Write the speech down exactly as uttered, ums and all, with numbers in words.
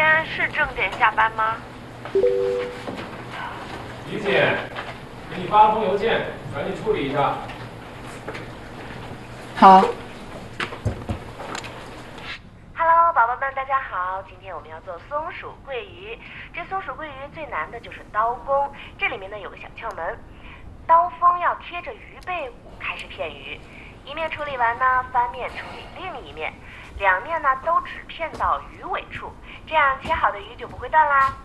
天是正点下班吗？ 李姐，给你发了封邮件，赶紧处理一下。 好。 Hello， 宝宝们，大家好！今天我们要做松鼠桂鱼。这松鼠桂鱼最难的就是刀工，这里面呢有个小窍门，刀锋要贴着鱼背部开始片鱼，一面处理完呢，翻面处理另一面，两面呢都只片到鱼尾处，这样切好的鱼就不会断啦。